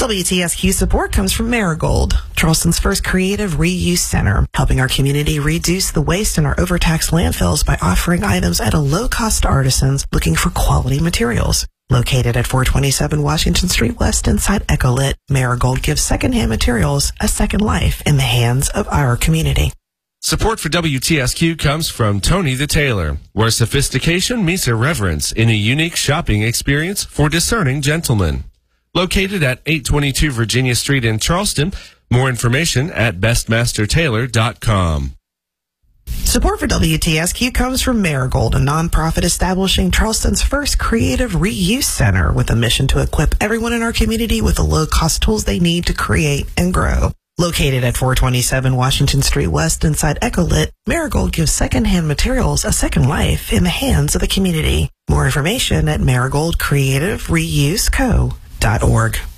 WTSQ support comes from Marigold, Charleston's first creative reuse center, helping our community reduce the waste in our overtaxed landfills by offering items at a low cost to artisans looking for quality materials. Located at 427 Washington Street West inside Ecolit, Marigold gives secondhand materials a second life in the hands of our community. Support for WTSQ comes from Tony the Tailor, where sophistication meets irreverence in a unique shopping experience for discerning gentlemen. Located at 822 Virginia Street in Charleston. More information at bestmastertailor.com. Support for WTSQ comes from Marigold, a nonprofit establishing Charleston's first creative reuse center with a mission to equip everyone in our community with the low-cost tools they need to create and grow. Located at 427 Washington Street West inside Ecolit, Marigold gives secondhand materials a second life in the hands of the community. More information at marigoldcreativereuseco.org.